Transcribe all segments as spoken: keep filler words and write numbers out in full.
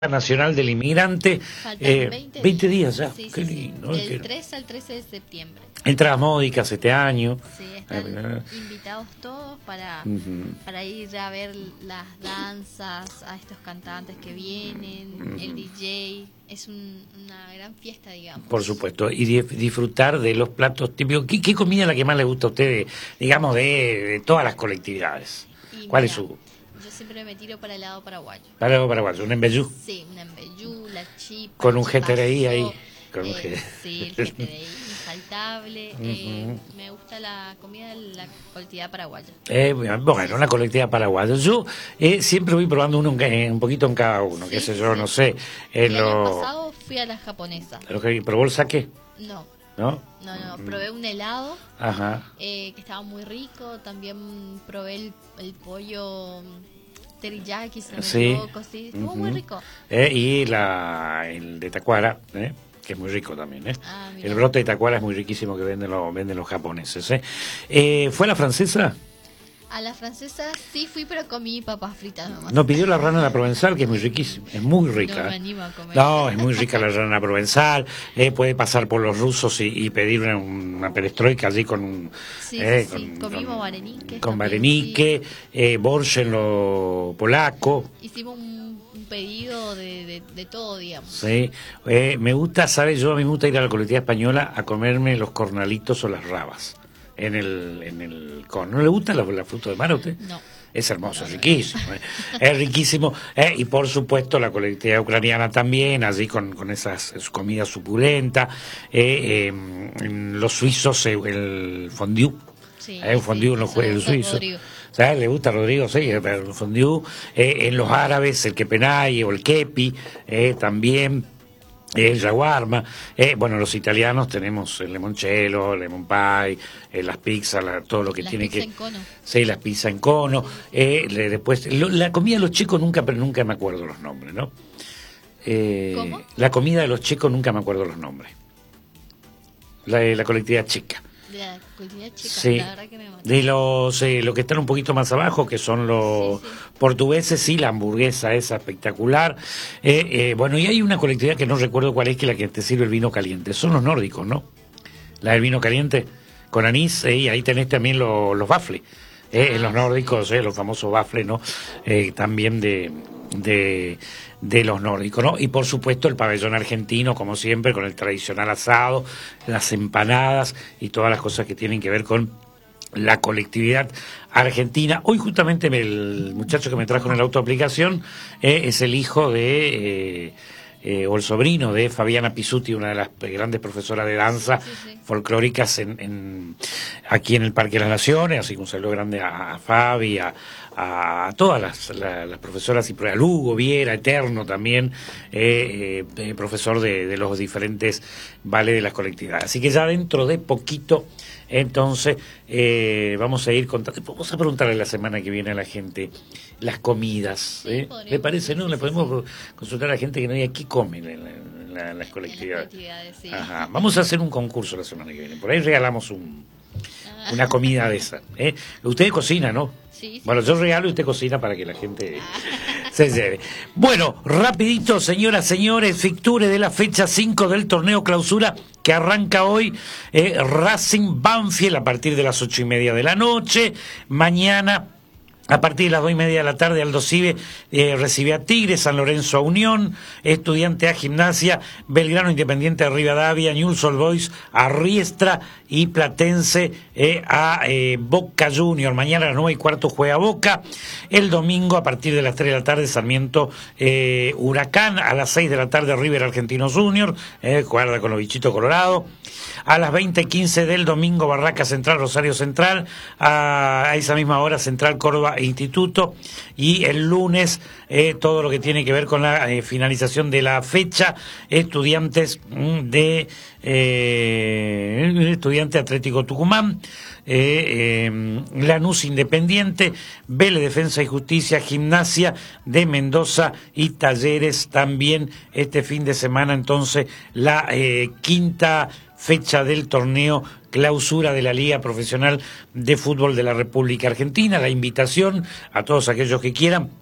Nacional del Inmigrante. Faltan eh, veinte, veinte días ya. Sí, Qué sí, lindo. sí. ¿Eh? Del tres al trece de septiembre. Entradas módicas este año. Sí, están Eh, invitados todos para, uh-huh. para ir a ver las danzas, a estos cantantes que vienen, uh-huh. el D J. Es un, una gran fiesta, digamos. Por supuesto, y di- disfrutar de los platos típicos. ¿Qué, qué comida es la que más le gusta a usted, digamos, de, de todas las colectividades? Y ¿Cuál mira, es su...? Yo siempre me tiro para el lado paraguayo. Para el paraguayo, un embellú. Sí, un embellú, la chipa. Con un el G T R I ahí. Con eh, un G... Sí, el G T R I, infaltable. Uh-huh. eh, me gusta la comida de la colectividad paraguaya. Eh, bueno, una colectividad paraguaya. Yo eh, siempre voy probando uno, un poquito en cada uno, Sí, qué sé yo, sí. no sé. Eh, El lo... año pasado fui a la japonesa. ¿Probó el saque? No. ¿No? No, no, probé un helado. Ajá. Eh, que estaba muy rico. También probé el, el pollo teriyaki, si no me Sí. equivoco, sí. Estuvo uh-huh. muy rico. Eh, y la, el de tacuara, ¿eh? Que es muy rico también, ¿eh? Ah, el brote de tacuara es muy riquísimo que venden los, venden los japoneses, ¿eh? Eh, ¿Fue a la francesa? A la francesa sí fui, pero comí papas fritas nomás. No, pidió la rana de la provenzal, que es muy riquísima, es muy rica. No me animo a comer. No, es muy rica la rana provenzal. Eh, puede pasar por los rusos y, y pedir una, una perestroika allí con un... Sí, eh, sí, sí. con, Comimos con, varenique. Con también, varenique, sí. eh, borsch en lo polaco. Hicimos un, un pedido de, de, de todo, digamos. Sí, eh, me gusta, ¿sabes? Yo a mí me gusta ir a la colectividad española a comerme los cornalitos o las rabas en el en el con. ¿No le gusta la, la fruta de mar a usted? No. Es hermoso, es riquísimo, eh. es riquísimo, eh, y por supuesto la colectividad ucraniana también, allí con, con esas comida suculenta, eh, eh, los suizos, eh, el fondue, Sí, eh, el fondue sí, en los jueves suizos. Rodrigo. ¿Sabes? ¿Le gusta a Rodrigo? Sí, pero el fondue, eh, en los árabes, el kepenaye o el kepi, eh, también. El shawarma, eh, bueno, los italianos tenemos el limoncello, el lemon pie, eh, las pizzas, la, todo lo que las tiene que... Las pizzas en cono. Sí, las pizzas en cono. Eh, le, después, lo, la comida de los chicos nunca, pero nunca me acuerdo los nombres, ¿no? Eh, ¿Cómo? La comida de los chicos nunca me acuerdo los nombres. La, la colectividad chica. De la colectividad chica, Sí, la verdad que me mató. de los, eh, los que están un poquito más abajo, que son los Sí, sí. portugueses, sí, la hamburguesa es espectacular. Eh, eh, bueno, y hay una colectividad que no recuerdo cuál es, que la que te sirve el vino caliente. Son los nórdicos, ¿no? La del vino caliente, con anís, eh, y ahí tenés también lo, los bafles. Eh, Ah, en los nórdicos, eh, los famosos bafles, ¿no? Eh, también de... de de los nórdicos, ¿no? Y por supuesto el pabellón argentino, como siempre, con el tradicional asado, las empanadas y todas las cosas que tienen que ver con la colectividad argentina. Hoy justamente el muchacho que me trajo en el autoaplicación eh, es el hijo de... Eh, Eh, o el sobrino de Fabiana Pisuti, una de las grandes profesoras de danza sí, sí, sí. folclóricas en, en, aquí en el Parque de las Naciones, así que un saludo grande a, a Fabi, a, a todas las, la, las profesoras, y a Lugo, Viera, Eterno también, eh, eh, profesor de, de los diferentes vales de las colectividades. Así que ya dentro de poquito, entonces, eh, vamos a ir contando. Vamos a preguntarle la semana que viene a la gente las comidas. ¿eh? Sí, ¿Le parece? ¿No? Le sí, podemos sí. consultar a la gente que no hay aquí comen en, la, en, la, en las colectividades. En las colectividades, sí. Ajá. Vamos a hacer un concurso la semana que viene. Por ahí regalamos un, una comida de esa. ¿eh? Usted cocina, ¿no? Sí, sí. Bueno, yo regalo y usted cocina para que la gente se lleve. Bueno, rapidito, señoras, señores, ficture de la fecha cinco del torneo clausura que arranca hoy, eh, Racing Banfield a partir de las ocho y media de la noche. Mañana, a partir de las dos y media de la tarde, Aldo Cive eh, recibe a Tigre, San Lorenzo a Unión, Estudiante a Gimnasia, Belgrano Independiente a Rivadavia, Newell's Old Boys a Riestra y Platense eh, a eh, Boca Junior. Mañana a las nueve y cuarto juega Boca. El domingo, a partir de las tres de la tarde, Sarmiento eh, Huracán. A las seis de la tarde, River Argentinos Junior, eh, guarda con los bichitos colorados. A las veinte quince del domingo, Barraca Central, Rosario Central. A esa misma hora, Central Córdoba Instituto. Y el lunes, eh, todo lo que tiene que ver con la eh, finalización de la fecha, Estudiantes mm, de eh, Estudiante Atlético Tucumán, eh, eh, Lanús Independiente, Vélez Defensa y Justicia, Gimnasia de Mendoza y Talleres también este fin de semana. Entonces, la eh, quinta fecha del torneo clausura de la Liga Profesional de Fútbol de la República Argentina. La invitación a todos aquellos que quieran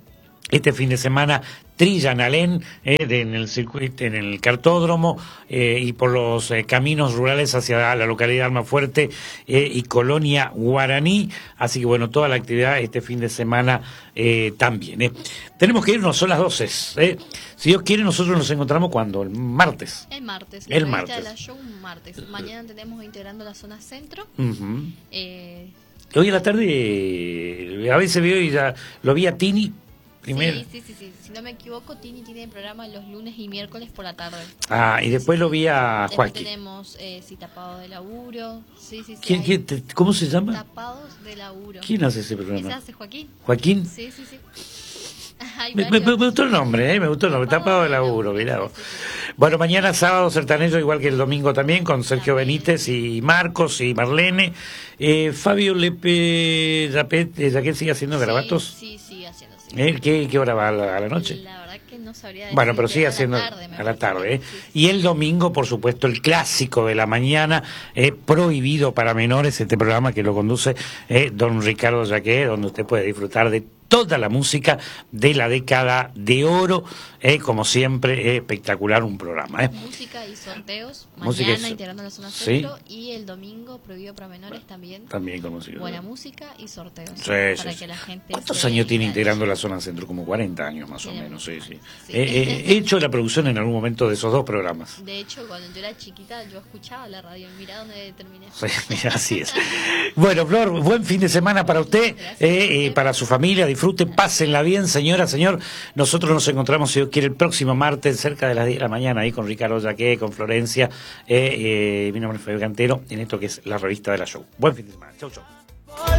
Este fin de semana trilla en Alén, eh, de, en el circuito, en el cartódromo eh, y por los eh, caminos rurales hacia la localidad de Almafuerte eh, y Colonia Guaraní. Así que bueno, toda la actividad este fin de semana eh, también. Eh. Tenemos que irnos, son las doce. Eh. Si Dios quiere, nosotros nos encontramos cuando, el martes. El martes. El la martes. De la show, martes. Mañana tenemos integrando la zona centro. Uh-huh. eh, Hoy en la tarde, eh, a veces veo y ya lo vi a Tini. Primero. Sí, sí, sí, sí. Si no me equivoco, Tini tiene programa los lunes y miércoles por la tarde. Ah, y después lo vi a Después Joaquín. tenemos eh, sí, Tapados de Laburo. Sí, sí, sí. ¿Quién, quién te- ¿Cómo se llama? Tapados de Laburo. ¿Quién hace ese ¿Ese programa? hace Joaquín? ¿Joaquín? Sí, sí, sí. Hay Me, me- varios. me gustó el nombre, ¿eh? Me gustó el nombre. Tapado de laburo, mirá vos. Sí, sí, sí. Bueno, mañana sábado Sertanejo, igual que el domingo también, con Sergio También. Benítez y Marcos y Marlene. Eh, Fabio Lepe Yapet, eh, ¿ya sigue haciendo grabatos? Sí, sí, sigue haciendo, sí. ¿Eh? ¿Qué, ¿Qué hora va a la, a la noche? La verdad que no sabría decir. Bueno, pero sigue a la haciendo tarde, me a la parece. tarde. ¿eh? Sí, sí. Y el domingo, por supuesto, el clásico de la mañana, eh, prohibido para menores, este programa que lo conduce eh, don Ricardo Jaqué, donde usted puede disfrutar de toda la música de la década de oro, eh, como siempre, eh, espectacular un programa. Eh. Música y sorteos. Música y Mañana so- integrando la zona Sí. centro. Y el domingo prohibido para menores también. También con música. Buena música y sorteos. Sí, para sí, que sí. la gente. ¿Cuántos se años tiene enganche. integrando la zona centro? Como cuarenta años más o Tiene menos, sí, muchos sí. años, sí. Eh, eh, he hecho la producción en algún momento de esos dos programas. De hecho, cuando yo era chiquita, yo escuchaba la radio. Mirá dónde terminé. Sí, mira, así es. Bueno, Flor, buen fin de semana para usted, eh, eh, para su familia. Disfrute, pásenla bien, señora, señor. Nosotros nos encontramos, si Dios quiere, el próximo martes, cerca de las diez de la mañana, ahí con Ricardo Jaqué, con Florencia. Eh, eh, mi nombre es Fabio Cantero, en esto que es la revista de la show. Buen fin de semana. Chau, chau.